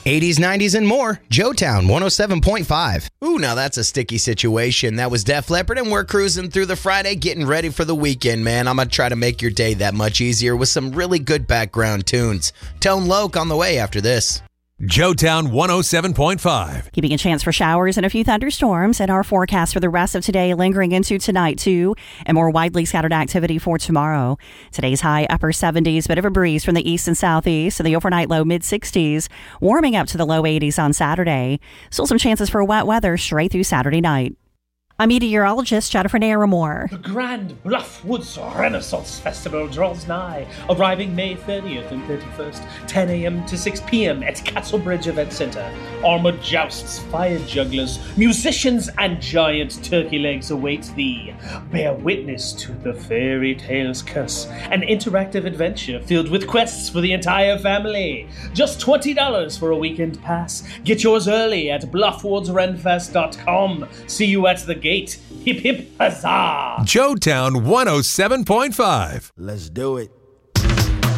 80s, 90s, and more. Joetown 107.5. Ooh, now that's a sticky situation. That was Def Leppard, and we're cruising through the Friday, getting ready for the weekend, man. I'm going to try to make your day that much easier with some really good background tunes. Tone Loc on the way after this. Joetown 107.5. Keeping a chance for showers and a few thunderstorms in our forecast for the rest of today, lingering into tonight too, and more widely scattered activity for tomorrow. Today's high upper 70s, bit of a breeze from the east and southeast, and the overnight low mid 60s, warming up to the low 80s on Saturday. Still some chances for wet weather straight through Saturday night. I'm meteorologist Jennifer Naramore. The Grand Bluff Woods Renaissance Festival draws nigh, arriving May 30th and 31st, 10 a.m. to 6 p.m. at Castlebridge Event Center. Armored jousts, fire jugglers, musicians, and giant turkey legs await thee. Bear witness to the fairy tale's curse, an interactive adventure filled with quests for the entire family. Just $20 for a weekend pass. Get yours early at bluffwoodsrenfest.com. See you at the gate. Hip hip huzzah! Joetown 107.5. Let's do it.